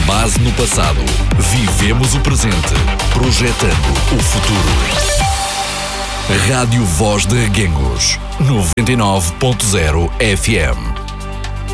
base no passado. Vivemos o presente. Projetando o futuro. Rádio Voz de Reguengos. 99.0 FM.